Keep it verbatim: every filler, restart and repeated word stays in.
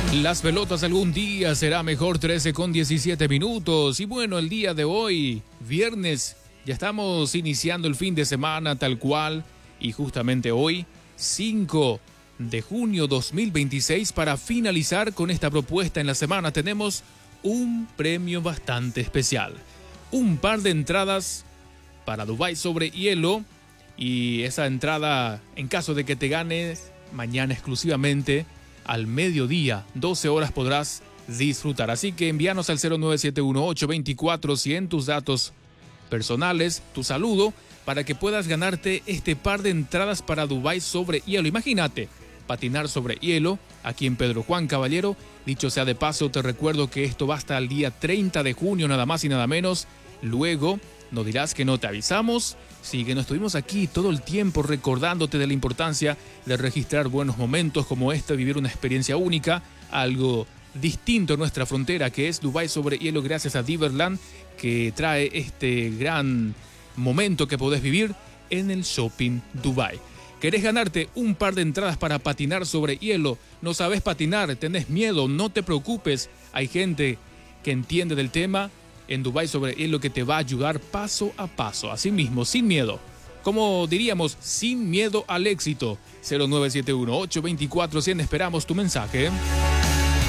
Las pelotas algún día será mejor, trece con diecisiete minutos. Y bueno, el día de hoy, viernes, ya estamos iniciando el fin de semana tal cual. Y justamente hoy, cinco de junio dos mil veintiséis, para finalizar con esta propuesta en la semana, tenemos un premio bastante especial. Un par de entradas para Dubái sobre hielo. Y esa entrada, en caso de que te ganes, mañana exclusivamente al mediodía, doce horas podrás disfrutar. Así que envíanos al cero nueve siete uno ocho dos cuatro cien tus datos personales, tu saludo, para que puedas ganarte este par de entradas para Dubái sobre hielo. Imagínate, patinar sobre hielo aquí en Pedro Juan Caballero. Dicho sea de paso, te recuerdo que esto va hasta el día treinta de junio, nada más y nada menos. Luego, no dirás que no te avisamos. Sí, que no estuvimos aquí todo el tiempo recordándote de la importancia de registrar buenos momentos como este, vivir una experiencia única, algo distinto en nuestra frontera, que es Dubái sobre hielo, gracias a Diverland, que trae este gran momento que podés vivir en el Shopping Dubái. ¿Querés ganarte un par de entradas para patinar sobre hielo? ¿No sabes patinar? ¿Tenés miedo? No te preocupes. Hay gente que entiende del tema en Dubái sobre hielo que te va a ayudar paso a paso. Así mismo, sin miedo. Como diríamos, sin miedo al éxito. cero nueve siete uno ocho dos cuatro cien. Esperamos tu mensaje.